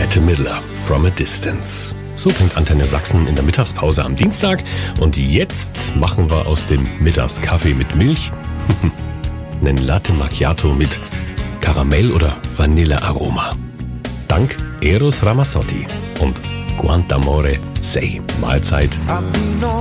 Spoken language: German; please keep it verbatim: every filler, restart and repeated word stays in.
Bette Midler, From a Distance. So klingt Antenne Sachsen in der Mittagspause am Dienstag. Und jetzt machen wir aus dem Mittagskaffee mit Milch einen Latte Macchiato mit Karamell- oder Vanillearoma. Dank Eros Ramazzotti und Quant'amore sei. Mahlzeit.